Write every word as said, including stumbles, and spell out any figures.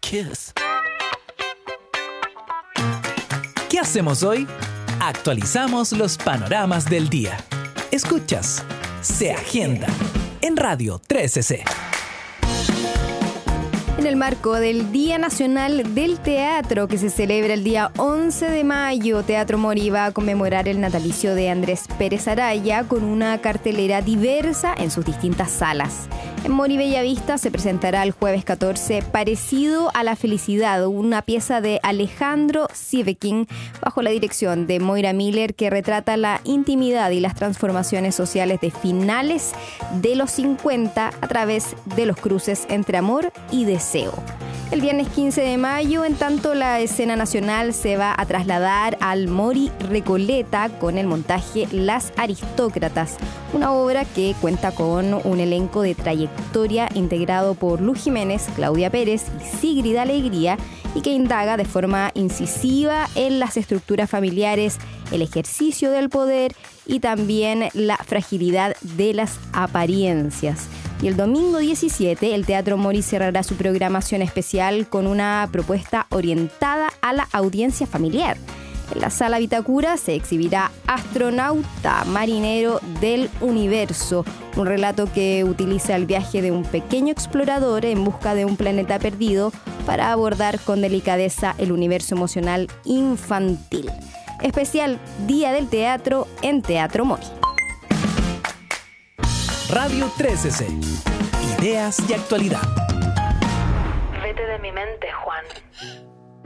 kiss. ¿Qué hacemos hoy? Actualizamos los panoramas del día. Escuchas Se Agenda en Radio trece C. En el marco del Día Nacional del Teatro, que se celebra el día once de mayo, Teatro Mori va a conmemorar el natalicio de Andrés Pérez Araya con una cartelera diversa en sus distintas salas. En Mori Bellavista se presentará el jueves catorce Parecido a la Felicidad, una pieza de Alejandro Sieveking bajo la dirección de Moira Miller, que retrata la intimidad y las transformaciones sociales de finales de los cincuenta a través de los cruces entre amor y deseo. El viernes quince de mayo, en tanto, la escena nacional se va a trasladar al Mori Recoleta con el montaje Las Aristócratas, una obra que cuenta con un elenco de trayectoria integrado por Lu Jiménez, Claudia Pérez y Sigrid Alegría, y que indaga de forma incisiva en las estructuras familiares, el ejercicio del poder y también la fragilidad de las apariencias. Y el domingo diecisiete, el Teatro Mori cerrará su programación especial con una propuesta orientada a la audiencia familiar. En la Sala Vitacura se exhibirá Astronauta, Marinero del Universo, un relato que utiliza el viaje de un pequeño explorador en busca de un planeta perdido para abordar con delicadeza el universo emocional infantil. Especial Día del Teatro en Teatro Mori. Radio trece C. Ideas y actualidad. Vete de mi mente, Juan.